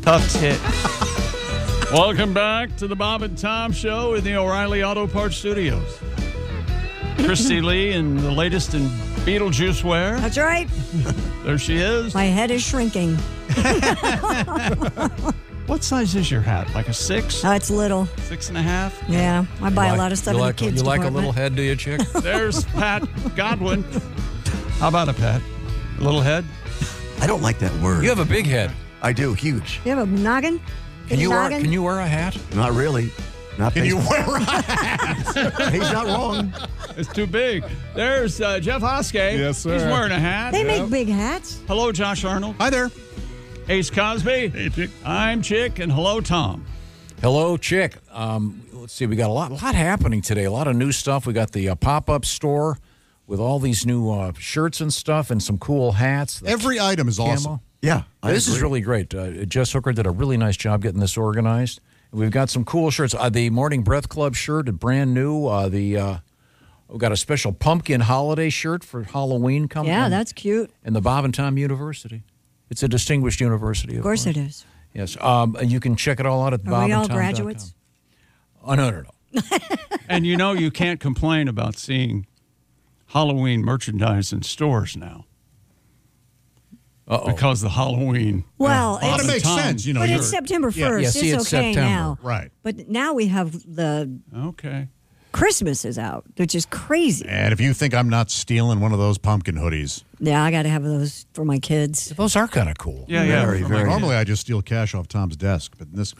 Tough tit. Welcome back to the Bob and Tom Show in the O'Reilly Auto Parts Studios. Christy Lee in the latest in Beetlejuice wear. That's right. There she is. My head is shrinking. What size is your hat? Like a 6? It's little. 6.5? Yeah, I buy a lot of stuff in the kids You like department. a little head, do you, chick? There's Pat Godwin. How about a Pat? A little head? I don't like that word. You have a big head. I do, huge. You have a noggin? Can you Noggin? wear a hat? Not really. Not Can you baseball. wear a hat? He's not wrong. It's too big. There's Jeff Hoskey. Yes, sir. He's wearing a hat. They make big hats. Hello, Josh Arnold. Hi there. Ace Cosby. Hey, Chick. I'm Chick, and hello, Tom. Hello, chick. Let's see. We got a lot happening today. A lot of new stuff. We got the pop-up store with all these new shirts and stuff and some cool hats. Every item is Camo. awesome. Yeah. This is really great. Jess Hooker did a really nice job getting this organized. We've got some cool shirts. The Morning Breath Club shirt, brand new. We've got a special pumpkin holiday shirt for Halloween coming. Yeah, that's cute. And the Bob and Tom University. It's a distinguished university. Of course it is. Yes. And you can check it all out at Are we all bobandtom.com. graduates? Oh, no. And you know you can't complain about seeing Halloween merchandise in stores now. Uh-oh. Because the Halloween. Well, Well, it's- it makes sense. You know, but you're, it's September 1st. Yeah, see, it's it's okay September. now. Right. But now we have the Okay. Christmas is out, which is crazy. And if you think I'm not stealing one of those pumpkin hoodies, Yeah, I got to have those for my kids. Those are kind of cool. Yeah, Very, yeah. very. normally I just steal cash off Tom's desk, but in this.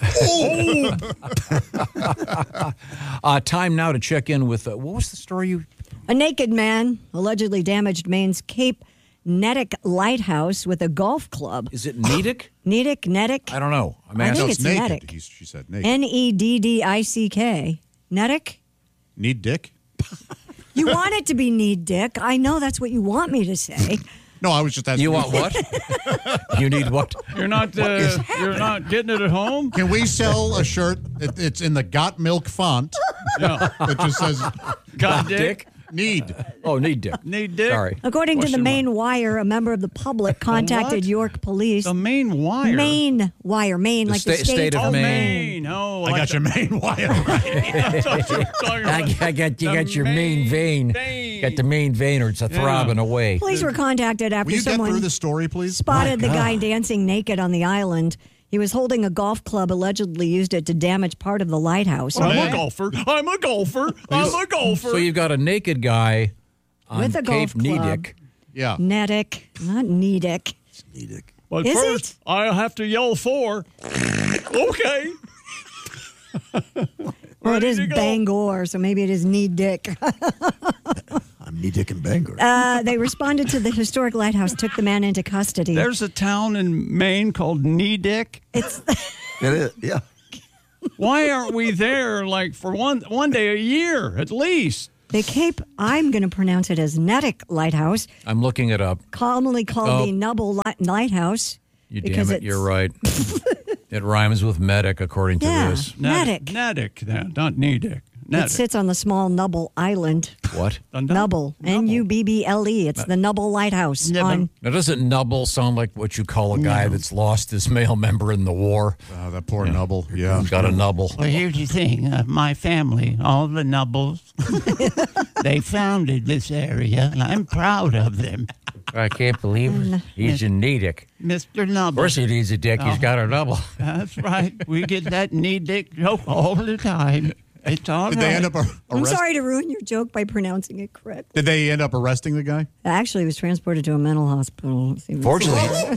Time now to check in with, what was the story you... A naked man allegedly damaged Maine's Cape Nedick Lighthouse with a golf club. Is it Nedick? Nedick? I don't know. I'm I asking. think it's naked. Nedick. She said naked. Neddick. Nedick? Need dick? You want it to be need dick. I know that's what you want me to say. No, I was just asking. You want what? You need what? You're not getting it at home? Can we sell a shirt? It's in the Got Milk font. Yeah. It just says Got dick? need. Oh, need dick. Need dick? Sorry. According to the Question Maine Wire, a member of the public contacted What? York Police. The Maine Wire. Maine Wire, Maine, like the state of Oh, Maine. Maine. Oh, I got your main wire. I thought you were talking about You got your main vein. Got the main vein, or it's a throbbing away. Police were contacted after Will you get someone through the story, please? spotted the guy dancing naked on the island. He was holding a golf club, allegedly used it to damage part of the lighthouse. I'm a golfer. I'm a golfer. I'm a golfer. So you've got a naked guy on With a Cape golf club. Nedick. Yeah. Nedick, not Nedick. But Is first, I have to yell 4. Okay. Well, it is to go. Bangor, so maybe it is Need Dick. I'm Knee Dick and Bangor. They responded to the historic lighthouse, took the man into custody. There's a town in Maine called Nedick. It's It is, yeah. Why aren't we there like for one day a year at least? the Cape, I'm going to pronounce it as Nedick Lighthouse, I'm looking it up. commonly called the Nubble Lighthouse. You because damn it, you're right. It rhymes with medic, according to Yeah. this. Nedick. Nedick, not Nedick. It Nedick. sits on the small Nubble Island. What? The Nubble. Nubble. It's the Nubble Lighthouse. On, Now, doesn't Nubble sound like what you call a guy that's lost his male member in the war? Oh, that poor Nubble. Yeah. He's got a Nubble. Well, here's the thing. My family, all the Nubbles, they founded this area, and I'm proud of them. I can't believe it. He's in Nedick. Mr. Of Nubble. course he needs a dick. He's got a Nubble. That's right. We get that knee dick joke all the time. It's all Did right. they end up I'm sorry to ruin your joke by pronouncing it correct. Did they end up arresting the guy? Actually, he was transported to a mental hospital. Fortunately,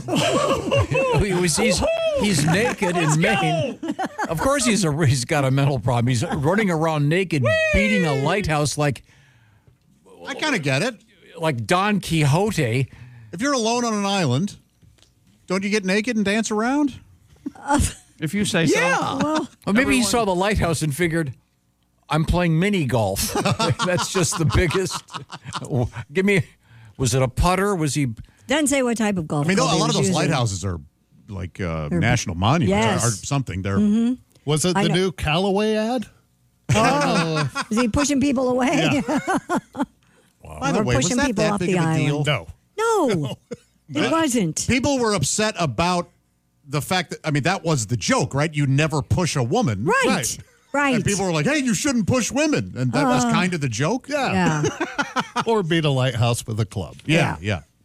he's naked in Maine. Of course he's got a mental problem. He's running around naked, beating a lighthouse like I kind of get it. Don Quixote. If you're alone on an island, don't you get naked and dance around? If you say so. Well, maybe he saw the lighthouse and figured, I'm playing mini golf. That's just the biggest. Was it a putter? Was he? Doesn't say what type of golf. I mean, club a he lot of was those using. lighthouses are like national monuments Yes. or something. They're Was it I the know. new Callaway ad? Is he pushing people away? By the Or way, was pushing that people off big the of a deal? island. No. No, it wasn't. People were upset about the fact that, I mean, that was the joke, right? You never push a woman. Right. And people were like, hey, you shouldn't push women. And that was kind of the joke. Yeah. Or beat a lighthouse with a club. Yeah.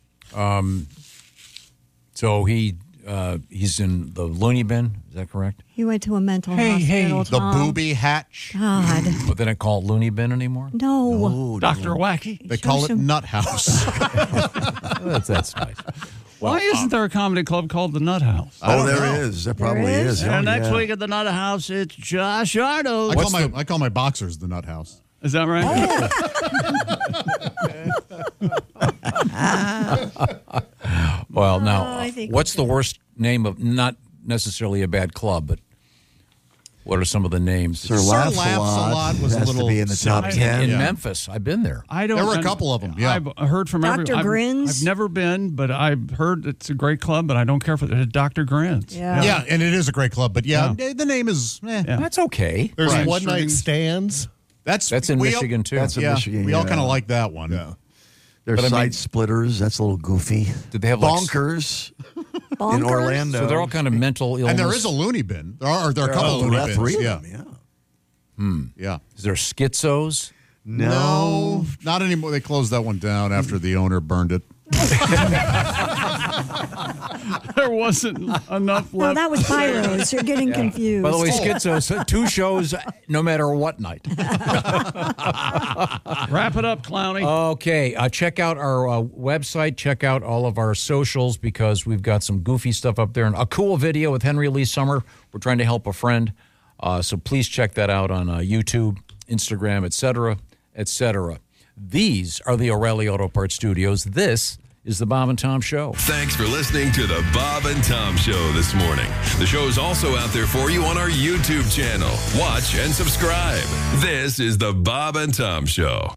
So he's in the loony bin. Is that correct? He went to a mental hospital. The Tom. booby hatch. God. But they don't call it loony bin anymore? No. Dr. Wacky. They call it Nut House. That's nice. Why isn't there a comedy club called the Nut House? Oh, there is. There probably is. And Oh, next yeah. week at the Nut House, it's Josh Ardo. I call my boxers the Nut House. Is that right? Well, now, I think what's the worst name of, not necessarily a bad club, but what are some of the names? Sir Laughs a Lot was a has little to be in the top silly. 10. In Memphis. I've been there. I don't. There were a couple of them, yeah. I've heard from Dr. everyone. Grins? I've never been, but I've heard it's a great club, but I don't care for it. Dr. Grins. Yeah, and it is a great club. But the name is, That's okay. There's Right. one-night stands. That's in we Michigan, too. That's in Michigan, We all yeah. kind of like that one. Yeah. There's But I mean- Side Splitters. That's a little goofy. Did they have like- Bonkers in Bonkers? Orlando? So they're all kind of mental illness. And there is a loony bin. There are a couple loony bins. three of Yeah. them, yeah. Yeah. Is there schizos? No, not anymore. They closed that one down after the owner burned it. There wasn't enough No, left. that was Pyros. You're getting confused. By the way, schizos, 2 shows no matter what night. Wrap it up, Clowny. Okay, check out our website. Check out all of our socials because we've got some goofy stuff up there and a cool video with Henry Lee Summer. We're trying to help a friend, so please check that out on YouTube, Instagram, etc., etc. These are the O'Reilly Auto Parts Studios. This is the Bob and Tom Show. Thanks for listening to the Bob and Tom Show this morning. The show is also out there for you on our YouTube channel. Watch and subscribe. This is the Bob and Tom Show.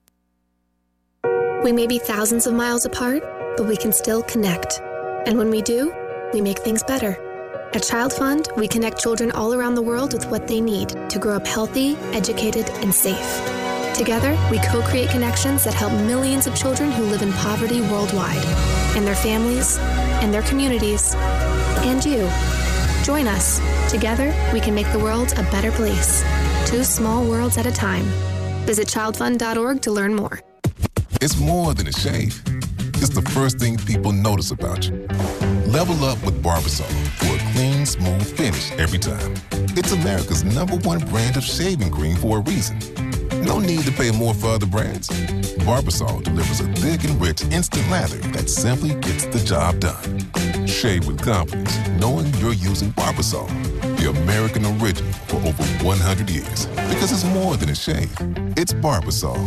We may be thousands of miles apart, but we can still connect. And when we do, we make things better. At Child Fund, we connect children all around the world with what they need to grow up healthy, educated, and safe. Together, we co-create connections that help millions of children who live in poverty worldwide, and their families, and their communities, and you. Join us. Together, we can make the world a better place. 2 small worlds at a time. Visit childfund.org to learn more. It's more than a shave. It's the first thing people notice about you. Level up with Barbasol for a clean, smooth finish every time. It's America's #1 brand of shaving cream for a reason. No need to pay more for other brands. Barbasol delivers a thick and rich instant lather that simply gets the job done. Shave with confidence, knowing you're using Barbasol, the American original for over 100 years. Because it's more than a shave. It's Barbasol.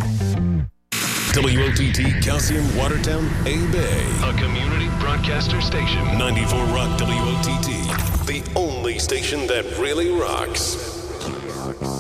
WOTT Calcium Watertown, A-Bay. A community broadcaster station. 94 Rock WOTT. The only station that really rocks.